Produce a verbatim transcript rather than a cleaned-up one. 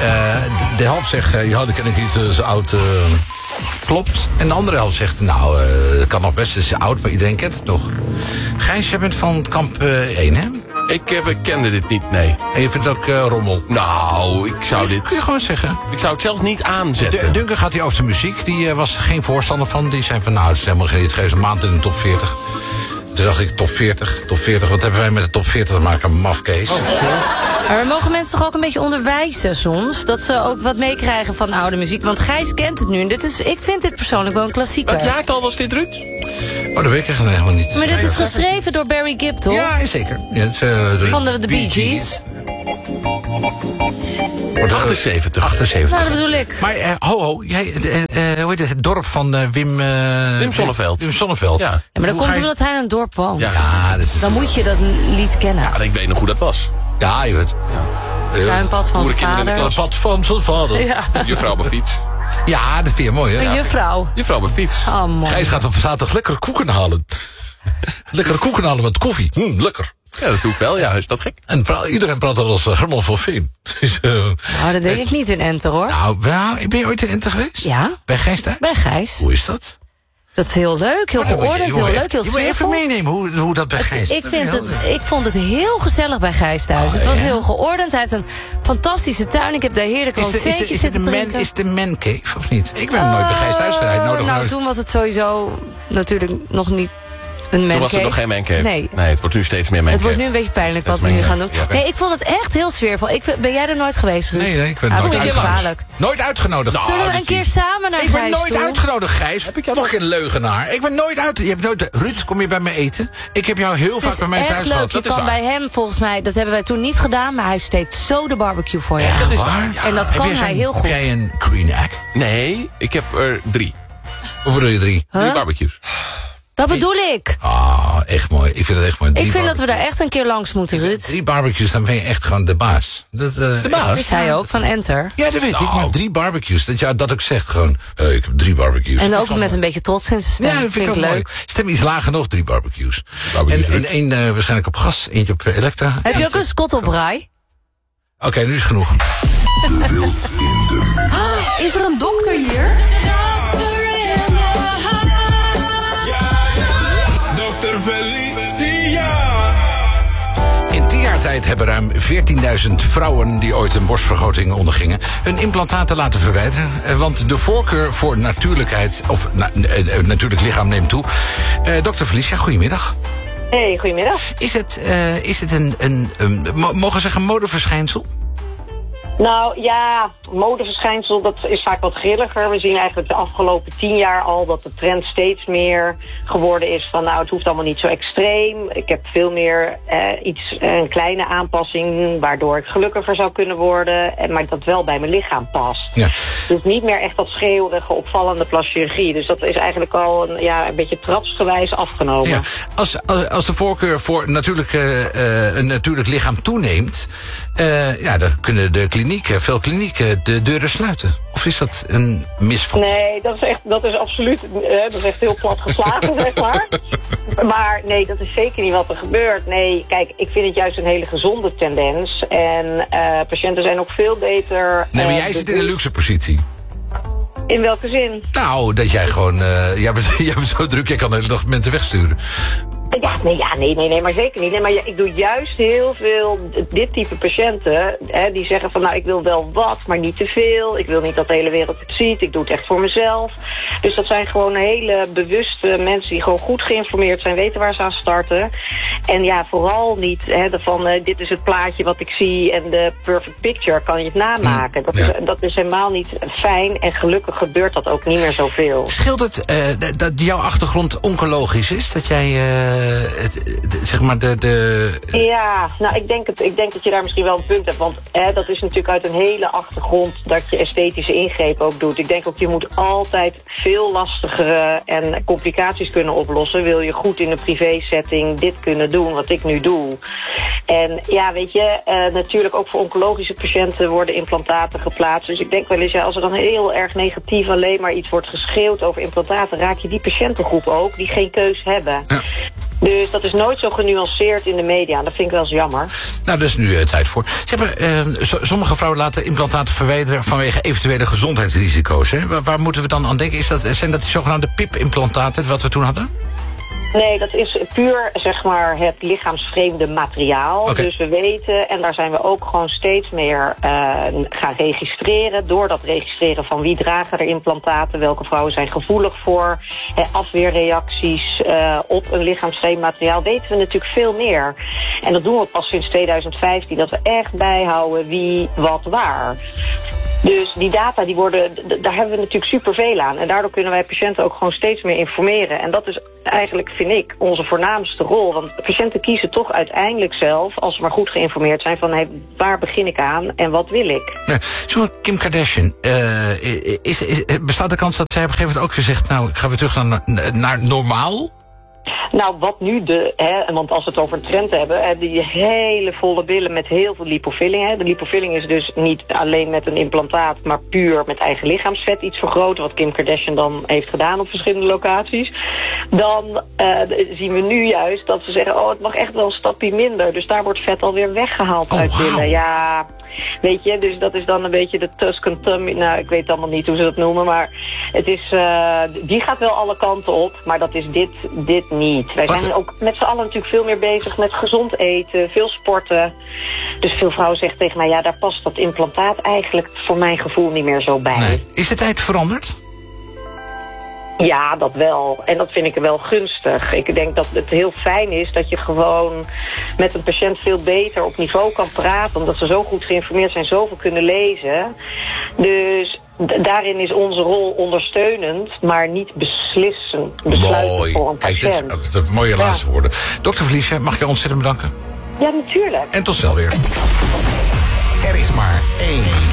de, de helft zegt, uh, ja, dat ken ik niet, uh, zo oud. Uh, klopt. En de andere helft zegt, nou, uh, het kan nog best, het is oud, maar iedereen kent het nog. Gijs, jij bent van kamp uh, één, hè? Ik, uh, ik kende dit niet, nee. En je vindt ook uh, rommel? Nou, ik zou dit... Kun je gewoon zeggen. Ik zou het zelfs niet aanzetten. Duncan gaat hier over de muziek. Die uh, was geen voorstander van. Die zei van, nou, het is helemaal geen... Het geeft een maand in de top veertig. Toen dacht ik, top veertig, top veertig. Wat hebben wij met de top veertig te maken? Een mafkees. Oh, maar we mogen mensen toch ook een beetje onderwijzen soms? Dat ze ook wat meekrijgen van oude muziek. Want Gijs kent het nu. En dit is, ik vind dit persoonlijk wel een klassieker. Wat jaartal was dit, Ruud? Oh, dat weet ik eigenlijk helemaal niet. Maar dit is geschreven door Barry Gibb, toch? Ja, zeker. Ja, het, uh, de van de, de Bee Gees. achtenzeventig. achtenzeventig. Nou, dat bedoel ik. Maar, uh, ho, ho, jij, uh, uh, hoe heet het, het dorp van uh, Wim... Uh, Wim Sonneveld. Wim Sonneveld. Ja. Ja, maar dat komt je... omdat hij in een dorp woont. Ja, ja dat is... Dan moet je dat lied kennen. Ja, ik weet nog hoe dat was. Ja, je weet. Ja. Uh, Tuinpad van zijn vader. Het pad van zijn vader. Ja. Juffrouw bij fiets. Ja, dat vind je mooi, hè? Een juffrouw. Juffrouw bij fiets. Oh, mooi. Gijs gaat op zaterdag lekkere koeken halen. Lekkere koeken halen met koffie. Hm, lekker. Ja, dat doe ik wel. Ja, is dat gek? En pra- iedereen praat al als Herman van Veen. Dus, uh, nou, dat denk ik niet in Enter, hoor. Nou, nou, ben je ooit in Enter geweest? Ja. Bij Gijs thuis? Bij Gijs. Hoe is dat? Dat is heel leuk, heel geordend, heel leuk, heel sfeervol. Je moet even meenemen hoe, hoe dat bij Gijs is. Ik, vind het, ik vond het heel gezellig bij Gijs thuis. Oh, het was ja? heel geordend. Hij heeft een fantastische tuin. Ik heb daar heerlijk rozeetjes zitten drinken. Is het een man cave of niet? Ik ben uh, nooit bij Gijs thuis geweest. Nou, nooit... toen was het sowieso natuurlijk nog niet een man Toen was cave. het nog geen man cave. Nee. nee, het wordt nu steeds meer man cave. Het wordt nu een beetje pijnlijk wat we nu gaan doen. Ja, nee, ik vond het echt heel sfeervol. Ik, ben jij er nooit geweest, Ruud? Nee, nee, ik ben ah, nooit uitgenodigd. Nooit uitgenodigd. Nou, zullen we een keer samen naar Gijs Ik ben Gijs nooit toe? uitgenodigd, Gijs. Fucking leugenaar. Ik ben nooit uit. Je hebt nooit... Ruud, kom je bij me eten? Ik heb jou heel vaak bij mij thuis gehad. Je kan bij hem, volgens mij, dat hebben wij toen niet gedaan, maar hij steekt zo de barbecue voor je. Ja, dat is waar. Ja. En dat kan hij heel goed. Heb jij een green egg? Nee, ik heb er drie. Hoe bedoel je drie? Huh? Drie barbecues. Dat bedoel ik. Ah, echt mooi. Ik vind het echt mooi. Drie ik vind dat we daar echt een keer langs moeten, Ruud. Drie barbecues, dan ben je echt gewoon de baas. Dat, uh, de baas? Dat is hij ook, van Enter. Ja, dat weet nou. ik. Maar drie barbecues, dat je dat ook zegt gewoon. Uh, ik heb drie barbecues. En ook met een beetje trots in zijn stem. Ja, dat vind, vind ik leuk. Mooi. Stem iets lager nog, drie barbecues. barbecues en, en één uh, waarschijnlijk op gas, eentje op elektra. Heb je ook een skottelbraai? Oké, okay, nu is het genoeg. De wild in de mix. Ah, is er een dokter hier? In tien jaar tijd hebben ruim veertienduizend vrouwen die ooit een borstvergroting ondergingen hun implantaten laten verwijderen. Want de voorkeur voor natuurlijkheid, of na, natuurlijk lichaam neemt toe. Uh, dokter Felicia, goedemiddag. Hey, goedemiddag. Is het, uh, is het een, een, een, mogen we zeggen, modeverschijnsel? Nou ja, modeverschijnsel, dat is vaak wat grilliger. We zien eigenlijk de afgelopen tien jaar al dat de trend steeds meer geworden is van nou, het hoeft allemaal niet zo extreem. Ik heb veel meer eh, iets, een kleine aanpassing waardoor ik gelukkiger zou kunnen worden. En, maar dat wel bij mijn lichaam past. Ja. Dus niet meer echt dat schreeuwige, opvallende plaschirurgie. Dus dat is eigenlijk al een, ja, een beetje trapsgewijs afgenomen. Ja. Als, als de voorkeur voor natuurlijk, uh, een natuurlijk lichaam toeneemt, uh, ja, dan kunnen de klinieken, veel klinieken de deuren sluiten. Of is dat een misvatting? Nee, dat is echt, dat is absoluut, uh, dat is echt heel plat geslagen, zeg maar. Maar nee, dat is zeker niet wat er gebeurt. Nee, kijk, ik vind het juist een hele gezonde tendens. En uh, patiënten zijn ook veel beter. Nee, maar uh, jij zit in een luxe positie. In welke zin? Nou, dat jij gewoon, uh, jij, bent, jij bent zo druk, jij kan de hele dag mensen wegsturen. Ja, nee, ja, nee, nee, nee, maar zeker niet. Nee, maar ja, ik doe juist heel veel dit type patiënten, hè, die zeggen van nou, ik wil wel wat, maar niet te veel. Ik wil niet dat de hele wereld het ziet. Ik doe het echt voor mezelf. Dus dat zijn gewoon hele bewuste mensen die gewoon goed geïnformeerd zijn, weten waar ze aan starten. En ja, vooral niet hè, van uh, dit is het plaatje wat ik zie en de perfect picture kan je het namaken. Dat, ja. is, dat is helemaal niet fijn en gelukkig gebeurt dat ook niet meer zoveel. Scheelt het uh, dat jouw achtergrond oncologisch is? Dat jij... Uh... Het, het, zeg maar de, de... Ja, nou ik denk, het, ik denk dat je daar misschien wel een punt hebt. Want hè, dat is natuurlijk uit een hele achtergrond dat je esthetische ingrepen ook doet. Ik denk ook je moet altijd veel lastigere en complicaties kunnen oplossen. Wil je goed in een privé-setting dit kunnen doen wat ik nu doe. En ja, weet je, uh, natuurlijk ook voor oncologische patiënten worden implantaten geplaatst. Dus ik denk wel eens, ja, als er dan heel erg negatief alleen maar iets wordt geschreeuwd over implantaten, raak je die patiëntengroep ook die geen keus hebben. Ja. Dus dat is nooit zo genuanceerd in de media. En dat vind ik wel eens jammer. Nou, daar is nu uh, tijd voor. Ze hebben, uh, so, sommige vrouwen laten implantaten verwijderen vanwege eventuele gezondheidsrisico's. Hè? Waar, waar moeten we dan aan denken? Is dat, zijn dat die zogenaamde P I P-implantaten, wat we toen hadden? Nee, dat is puur, zeg maar, het lichaamsvreemde materiaal. Okay. Dus we weten, en daar zijn we ook gewoon steeds meer uh, gaan registreren. Door dat registreren van wie dragen er implantaten, welke vrouwen zijn gevoelig voor eh, afweerreacties uh, op een lichaamsvreemd materiaal, weten we natuurlijk veel meer. En dat doen we pas sinds tweeduizend vijftien, dat we echt bijhouden wie, wat, waar. Dus die data, die worden, daar hebben we natuurlijk superveel aan. En daardoor kunnen wij patiënten ook gewoon steeds meer informeren. En dat is eigenlijk, vind ik, onze voornaamste rol. Want patiënten kiezen toch uiteindelijk zelf, als ze maar goed geïnformeerd zijn, van hey, waar begin ik aan en wat wil ik? Ja, zo Kim Kardashian, uh, is, is, bestaat de kans dat zij op een gegeven moment ook gezegd, nou, ik ga weer terug naar, naar normaal? Nou, wat nu de, hè, want als we het over een trend hebben, hè, die hele volle billen met heel veel lipofilling. Hè. De lipofilling is dus niet alleen met een implantaat, maar puur met eigen lichaamsvet iets vergroten, wat Kim Kardashian dan heeft gedaan op verschillende locaties. Dan uh, zien we nu juist dat ze zeggen, oh, het mag echt wel een stapje minder. Dus daar wordt vet alweer weggehaald oh, uit wow. billen. Ja, weet je, dus dat is dan een beetje de Tuscan tummy. Nou, ik weet allemaal niet hoe ze dat noemen, maar het is, uh, die gaat wel alle kanten op, maar dat is dit, dit niet. Wij zijn ook met z'n allen natuurlijk veel meer bezig met gezond eten, veel sporten. Dus veel vrouwen zeggen tegen mij, ja, daar past dat implantaat eigenlijk voor mijn gevoel niet meer zo bij. Nee. Is de tijd veranderd? Ja, dat wel. En dat vind ik wel gunstig. Ik denk dat het heel fijn is dat je gewoon met een patiënt veel beter op niveau kan praten, omdat ze zo goed geïnformeerd zijn, zoveel kunnen lezen. Dus d- daarin is onze rol ondersteunend, maar niet beslissend, besluitend Mooi. voor een Kijk, patiënt. dit, dat is mooie Ja. laatste woorden. Dokter Verliesje, mag ik je ontzettend bedanken? Ja, natuurlijk. En tot snel weer. Er is maar één.